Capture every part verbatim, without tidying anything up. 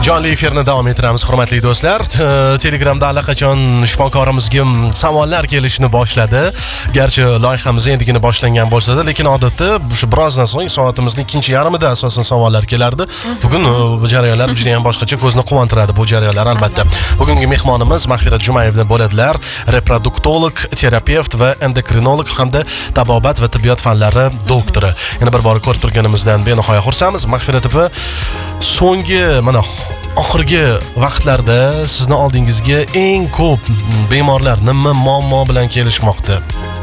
Jonli efirni davom ettiramiz, hurmatli do'stlar. Telegramda allaqachon shifokorimizga savollar kelishni boshladi. Garchi loyihamiz endigina boshlangan bo'lsa-da, lekin odatda shu birozdan so'ng soatimizning ikkinchi yarmida asosan savollar kelardi. Bugun bu jarayonlar juda ham boshqacha, ko'zni quvontiradi bu jarayonlar albatta. Bugungi mehmonimiz Mahfirat Jumayevdan bo'ladilar. Reproduktolog, terapevt va endokrinolog hamda tabobat va tibbiyot fanlari doktori. Yana bir bor ko'rib turganimizdan benihoya xursandmiz. Mahfirat opa, so'nggi mana oxirgi vaqtlarda sizni oldingizga eng ko'p bemorlar nima muammo bilan kelishmoqda?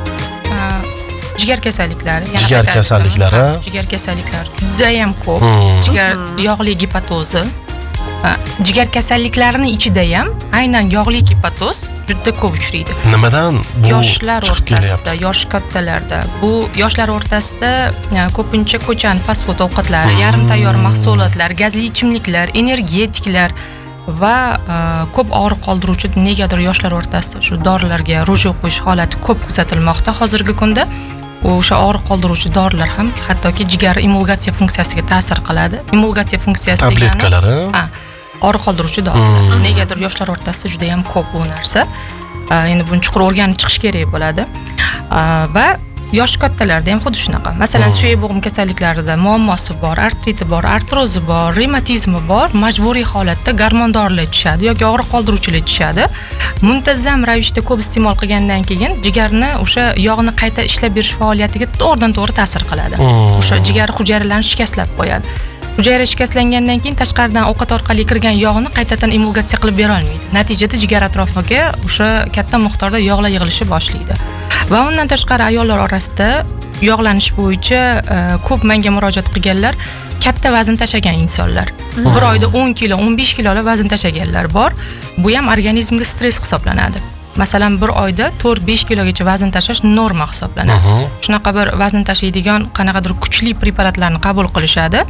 Jigar kasalliklari, yana jigar kasalliklari, jigar kasalliklari juda ham ko'p. Jigar yog'li gepatozi. Jigar kasalliklarining ichida ham aynan yog'li gepatoz juda ko'p uchraydi. Nimadan bu yoshlar o'rtasida, yosh kattalarda, bu yoshlar o'rtasida ko'pincha ko'chani fast food ovqatlari, yarim tayyor mahsulotlar, gazli ichimliklar, energetiklar va ko'p og'riq qoldiruvchi negadir yoshlar o'rtasida shu dorilarga ruju qo'yish holati ko'p kuzatilmoqda hozirgi kunda. O'sha og'riq qoldiruvchi dorilar ham hattoki jigar emulgatsiya funksiyasiga ta'sir qiladi. Emulgatsiya funksiyasi degani tabletkalari. Ha, og'riq qoldiruvchi dorilar. Negadir yoshlar o'rtasida juda ham ko'p bu narsa. Endi buni chuqur o'rganib chiqish kerak bo'ladi. Va yosh kattalarda ham xuddi shunaqa. Masalan, suyak bo'g'im kasalliklarida muammosi bor, artriti bor, artrozi bor, revmatizmi bor, majburiy holatda gormon dorilar ichishadi yoki og'riq qoldiruvchilar ichishadi. Muntazam ravishda ko'p iste'mol qilgandan keyin jigarni o'sha yog'ni qayta ishlab berish faoliyatiga to'g'ridan to'g'ri ta'sir qiladi. O'sha jigar hujayralarini shikastlab qo'yadi. Hujayra shikastlangandan keyin tashqaridan ovqat orqali kirgan yog'ni qaytadan emulgatsiya qilib bera olmaydi. Natijada jigar atrofiga o'sha katta miqdorda yog'lar yig'ilishi boshlaydi. Va undan tashqari ayollar orasida yog'lanish bo'yicha ko'p menga murojaat qilganlar katta vazn tashagan insonlar. Bir oyda o'n kilo, o'n besh kilolar vazn tashaganlar bor. Bu ham organizmga stress hisoblanadi. Masalan, bir oyda to'rt besh kilogacha vazn tashash norma hisoblanadi. Shunaqa bir vazn tashlaydigan qanaqadir kuchli preparatlarni qabul qilishadi.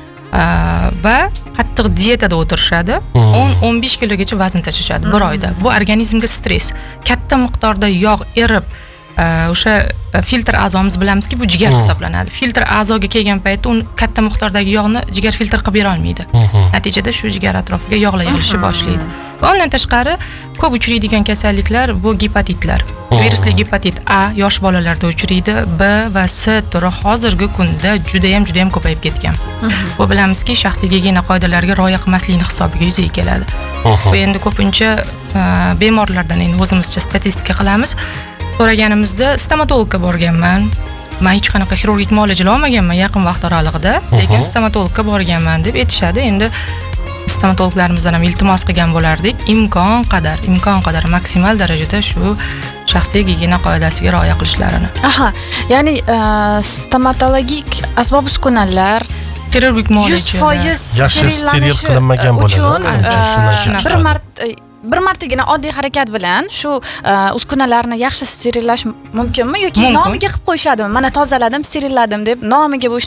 Va qattiq dietada o'tirishadi. o'n o'n besh kilogacha vazn tashashadi bir oyda. Bu organizmga stress. Katta miqdorda yog' erib o'sha filtr a'zomiz bilamizki, bu jigar hisoblanadi. Filtr a'zoga kelgan paytda u katta miqdordagi yog'ni jigar filtr qilib bera olmaydi. Natijada shu jigar atrofiga yog'lar yig'ilishi boshlaydi. Va undan tashqari ko'p uchraydigan kasalliklar bu gepatitlar. Virusli gepatit A yosh bolalarda uchraydi, B va C turi hozirgi kunda juda ham juda ham ko'payib ketgan. Bu bilamizki, shaxsiy gigiyena qoidalariga rioya qilmaslikning hisobiga yuzaga keladi. Bu endi ko'pincha bemorlardan endi o'zimizcha statistika qilamiz. So'raganimizda stomatologga borganman. Men hech qanaqa xirurgik muolajalar olmaganman yaqin vaqt oralig'ida, lekin stomatologga borganman deb aytishadi. Endi stomatologlarimizdan ham iltimos qilgan bo'lardik, imkon qadar, imkon qadar maksimal darajada shu shaxsiy gigiyena qoidasiga rioya qilishlarini. Aha, ya'ni stomatologik asbob-uskunalar xirurgik muolajalar yuz foiz yaxshi steril qilinmagan bo'ladi. Bir marta bir martagina oddiy harakat bilan shu uskunalarni yaxshi sterillash mumkinmi yoki nomiga qilib qo'yishadimi? Mana tozaladim, sterilladim deb nomiga bu